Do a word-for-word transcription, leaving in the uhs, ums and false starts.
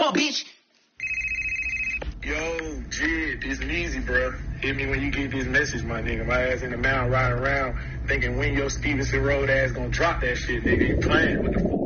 on, bitch. Yo, Jid, this easy, bro. Hit me when you get this message, my nigga. My ass in the mountain riding around thinking when your Stevenson Road ass gonna drop that shit, nigga. You playing with the